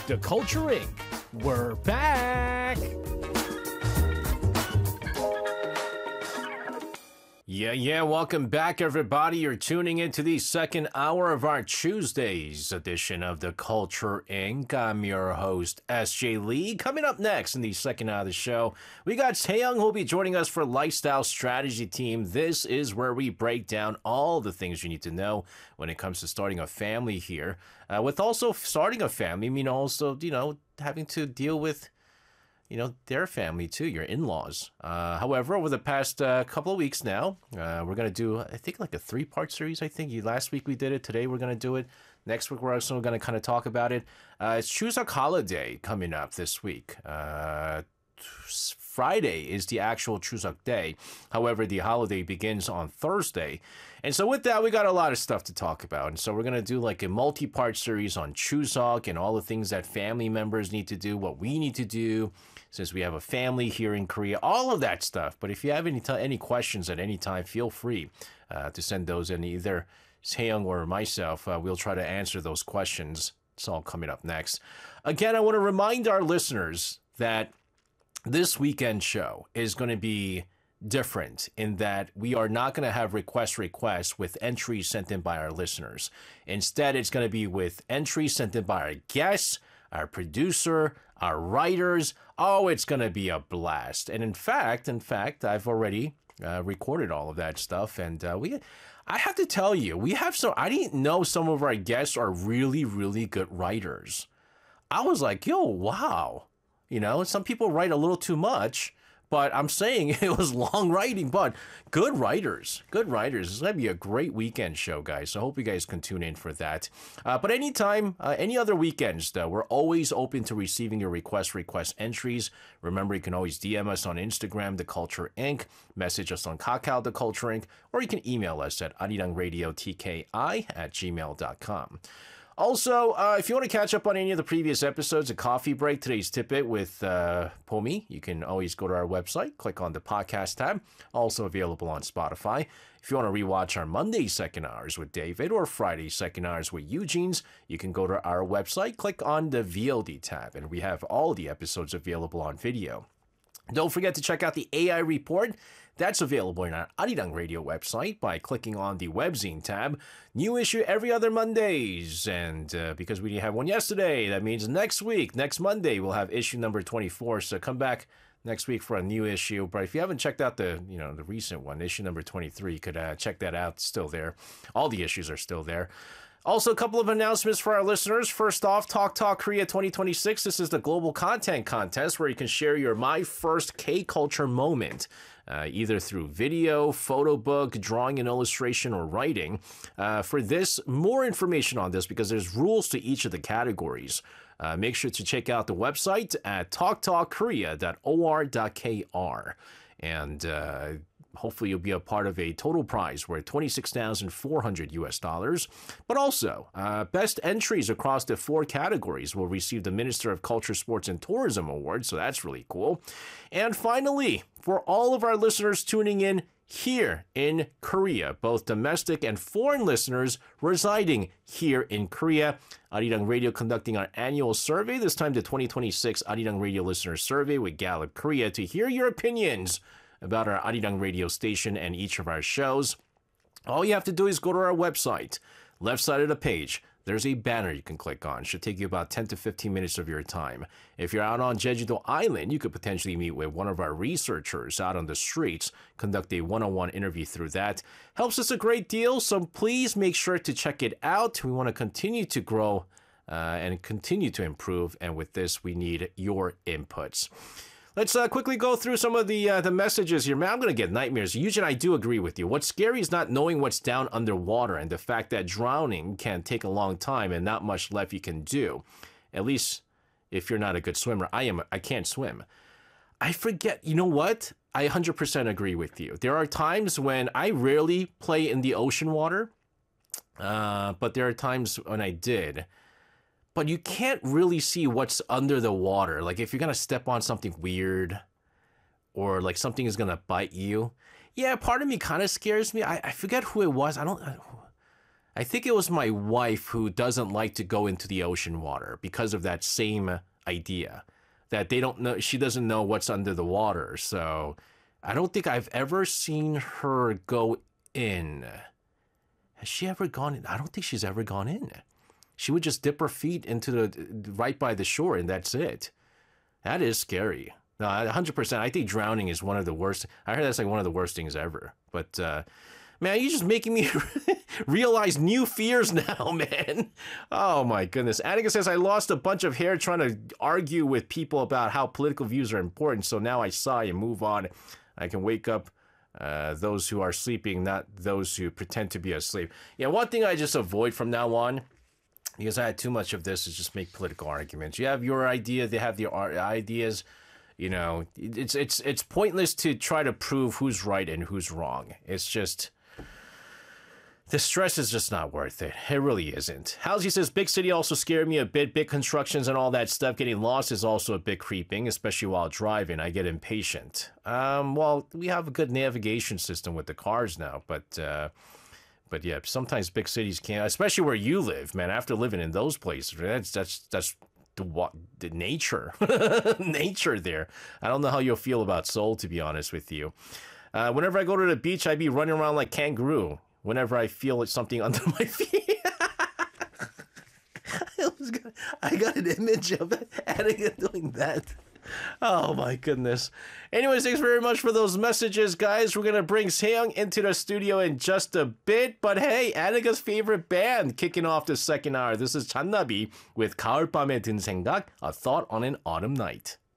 The Culture Inc. We're back! Yeah, welcome back, everybody. You're tuning into the second hour of our Tuesdays edition of The Culture Inc. I'm your host, S.J. Lee. Coming up next in the second hour of the show, we got Taeyong, who will be joining us for Lifestyle Strategy Team. This is where we break down all the things you need to know when it comes to starting a family here. With also starting a family, I mean, also, having to deal with their family too, your in-laws. However, over the past couple of weeks now, we're going to do, I think, like a 3-part series, I think. Last week we did it. Today we're going to do it. Next week we're also going to kind of talk about it. It's Chuseok holiday coming up this week. Friday is the actual Chuseok day. However, the holiday begins on Thursday. And so with that, we got a lot of stuff to talk about. And so we're going to do like a multi-part series on Chuseok and all the things that family members need to do, what we need to do since we have a family here in Korea, all of that stuff. But if you have any questions at any time, feel free to send those in, either Taeyong or myself. We'll try to answer those questions. It's all coming up next. Again, I want to remind our listeners that this weekend show is going to be different in that we are not going to have requests with entries sent in by our listeners. Instead, it's going to be with entries sent in by our guests, our producer, our writers. Oh, it's going to be a blast. And in fact, I've already recorded all of that stuff. And I have to tell you, I didn't know some of our guests are really, really good writers. I was like, wow. Some people write a little too much, but I'm saying it was long writing, but good writers. It's going to be a great weekend show, guys. So I hope you guys can tune in for that. But anytime, any other weekends, though, we're always open to receiving your request entries. Remember, you can always DM us on Instagram, The Culture Inc., message us on Kakao, The Culture Inc., or you can email us at arirangradiotki@gmail.com. Also, if you want to catch up on any of the previous episodes of Coffee Break, today's tidbit with Pomi, you can always go to our website, click on the podcast tab, also available on Spotify. If you want to rewatch our Monday second hours with David or Friday second hours with Eugene's, you can go to our website, click on the VOD tab, and we have all the episodes available on video. Don't forget to check out the AI report. That's available in our Arirang Radio website by clicking on the webzine tab. New issue every other Mondays. And because we didn't have one yesterday, that means next Monday, we'll have issue number 24. So come back next week for a new issue. But if you haven't checked out the recent one, issue number 23, you could check that out. It's still there. All the issues are still there. Also, a couple of announcements for our listeners. First off, Talk Korea 2026. This is the global content contest where you can share your My First K-Culture moment, either through video, photo book, drawing and illustration, or writing. For this, more information on this, because there's rules to each of the categories. Make sure to check out the website at talktalkkorea.or.kr. And hopefully you'll be a part of a total prize worth $26,400. But also, best entries across the 4 categories will receive the Minister of Culture, Sports, and Tourism Award, so that's really cool. And finally, for all of our listeners tuning in here in Korea, both domestic and foreign listeners residing here in Korea, Arirang Radio conducting our annual survey, this time the 2026 Arirang Radio Listener Survey with Gallup Korea, to hear your opinions about our Arirang Radio station and each of our shows. All you have to do is go to our website. Left side of the page, there's a banner you can click on. Should take you about 10 to 15 minutes of your time. If you're out on Jeju-do Island, you could potentially meet with one of our researchers out on the streets, conduct a one-on-one interview through that. Helps us a great deal, so please make sure to check it out. We want to continue to grow and continue to improve, and with this, we need your inputs. Let's quickly go through some of the messages here. Man, I'm going to get nightmares. Usually I do agree with you. What's scary is not knowing what's down underwater and the fact that drowning can take a long time and not much left you can do. At least if you're not a good swimmer. I can't swim. I forget. You know what? I 100% agree with you. There are times when I rarely play in the ocean water, but there are times when I did. But you can't really see what's under the water. Like if you're going to step on something weird or like something is going to bite you. Yeah, part of me kind of scares me. I forget who it was. I I think it was my wife who doesn't like to go into the ocean water because of that same idea that they don't know, she doesn't know what's under the water. So I don't think I've ever seen her go in. Has she ever gone in? I don't think she's ever gone in. She would just dip her feet into the right by the shore, and that's it. That is scary. No, 100%. I think drowning is one of the worst. I heard that's like one of the worst things ever. But man, you're just making me realize new fears now, man. Oh my goodness. Attica says, I lost a bunch of hair trying to argue with people about how political views are important. So now I sigh and move on. I can wake up those who are sleeping, not those who pretend to be asleep. Yeah, one thing I just avoid from now on, because I had too much of this, is just make political arguments. You have your idea, they have their ideas. You know, it's pointless to try to prove who's right and who's wrong. It's just, the stress is just not worth it. It really isn't. Halsey says, big city also scared me a bit. Big constructions and all that stuff. Getting lost is also a bit creeping, especially while driving. I get impatient. Well, we have a good navigation system with the cars now, but yeah, sometimes big cities can't, especially where you live, man. After living in those places, that's the nature, nature there. I don't know how you'll feel about Seoul, to be honest with you. Whenever I go to the beach, I be running around like kangaroo. Whenever I feel something under my feet. I got an image of Attica doing that. Oh my goodness. Anyways, thanks very much for those messages, guys. We're gonna bring Seong into the studio in just a bit. But hey, Attica's favorite band kicking off the second hour. This is 잔나비 with 가을밤에 든 생각, a thought on an autumn night.